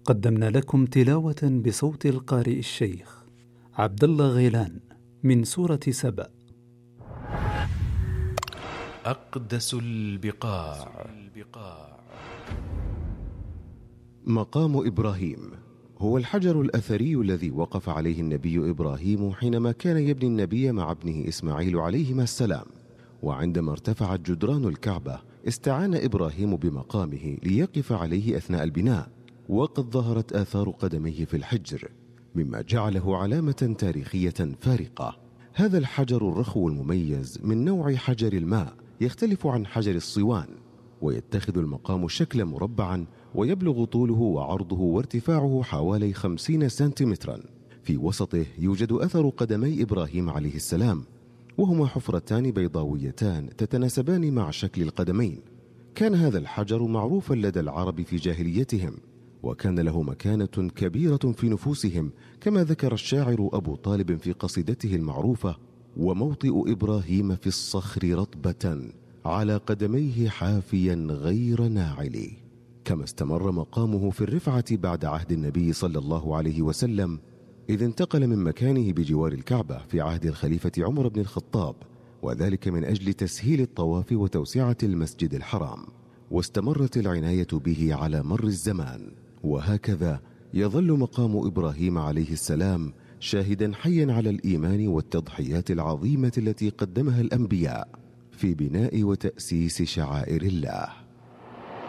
قدمنا لكم تلاوة بصوت القارئ الشيخ عبد الله غيلان من سورة سبأ. أقدس البقاع. مقام إبراهيم هو الحجر الأثري الذي وقف عليه النبي إبراهيم حينما كان يبني النبي مع ابنه إسماعيل عليهما السلام. وعندما ارتفعت جدران الكعبة استعان إبراهيم بمقامه ليقف عليه أثناء البناء، وقد ظهرت آثار قدميه في الحجر مما جعله علامة تاريخية فارقة. هذا الحجر الرخو المميز من نوع حجر الماء يختلف عن حجر الصوان، ويتخذ المقام شكلا مربعا، ويبلغ طوله وعرضه وارتفاعه حوالي 50 سنتيمترا. في وسطه يوجد أثر قدمي إبراهيم عليه السلام، وهما حفرتان بيضاويتان تتناسبان مع شكل القدمين. كان هذا الحجر معروفا لدى العرب في جاهليتهم، وكان له مكانة كبيرة في نفوسهم، كما ذكر الشاعر أبو طالب في قصيدته المعروفة: وموطئ إبراهيم في الصخر رطبة على قدميه حافيا غير ناعل. كما استمر مقامه في الرفعة بعد عهد النبي صلى الله عليه وسلم، إذ انتقل من مكانه بجوار الكعبة في عهد الخليفة عمر بن الخطاب، وذلك من أجل تسهيل الطواف وتوسعة المسجد الحرام، واستمرت العناية به على مر الزمان. وهكذا يظل مقام إبراهيم عليه السلام شاهدا حيا على الإيمان والتضحيات العظيمة التي قدمها الأنبياء في بناء وتأسيس شعائر الله.